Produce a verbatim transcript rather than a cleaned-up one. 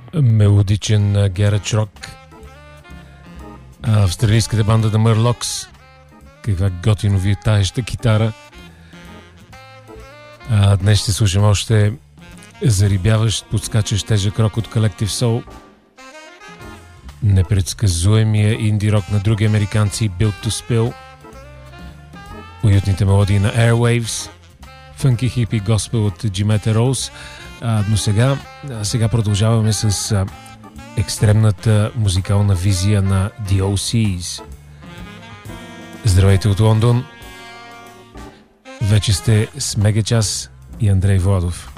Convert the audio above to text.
Мелодичен гараж рок. Австралийската банда The Murlocs. Каква готино витаеща китара. А, днес ще слушам още зарибяващ, подскачащ тежък рок от Collective Soul. Непредсказуемия инди рок на други американци Built to Spill. Уютните мелодии на Airwaves. Funky Hippie Gospel от Jimetta Rose. А, но сега, сега продължаваме с а, екстремната музикална визия на The о си's. Здравейте от Лондон. Вече сте с Мегачас и Андрей Владов.